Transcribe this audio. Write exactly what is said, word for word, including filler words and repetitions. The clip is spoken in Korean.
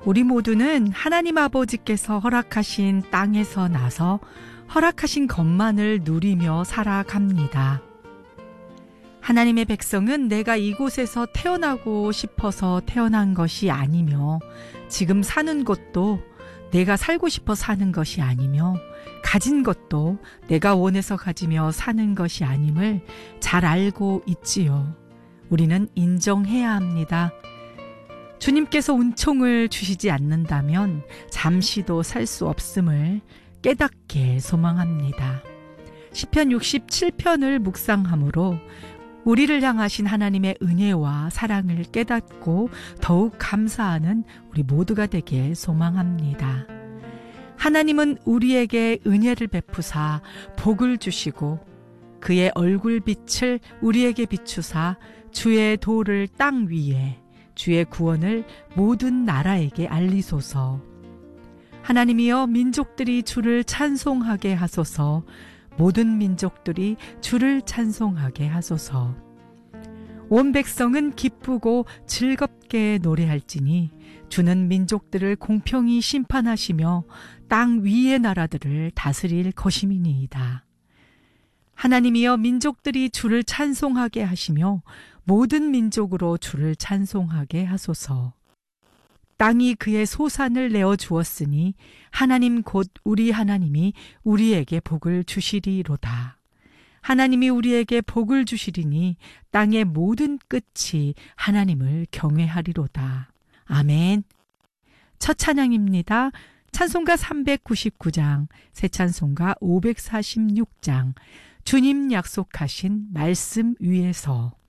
우리 모두는 하나님 아버지께서 허락하신 땅에서 나서 허락하신 것만을 누리며 살아갑니다. 하나님의 백성은 내가 이곳에서 태어나고 싶어서 태어난 것이 아니며 지금 사는 곳도 내가 살고 싶어 사는 것이 아니며 가진 것도 내가 원해서 가지며 사는 것이 아님을 잘 알고 있지요. 우리는 인정해야 합니다. 주님께서 은총을 주시지 않는다면 잠시도 살 수 없음을 깨닫게 소망합니다. 시편 육십칠 편을 묵상함으로 우리를 향하신 하나님의 은혜와 사랑을 깨닫고 더욱 감사하는 우리 모두가 되길 소망합니다. 하나님은 우리에게 은혜를 베푸사 복을 주시고 그의 얼굴빛을 우리에게 비추사 주의 도를 땅 위에 주의 구원을 모든 나라에게 알리소서. 하나님이여 민족들이 주를 찬송하게 하소서. 모든 민족들이 주를 찬송하게 하소서. 온 백성은 기쁘고 즐겁게 노래할지니 주는 민족들을 공평히 심판하시며 땅 위의 나라들을 다스릴 것임이니이다. 하나님이여 민족들이 주를 찬송하게 하시며 모든 민족으로 주를 찬송하게 하소서. 땅이 그의 소산을 내어 주었으니 하나님 곧 우리 하나님이 우리에게 복을 주시리로다. 하나님이 우리에게 복을 주시리니 땅의 모든 끝이 하나님을 경외하리로다. 아멘. 첫 찬양입니다. 찬송가 삼백구십구 장, 새 찬송가 오백사십육 장, 주님 약속하신 말씀 위에서.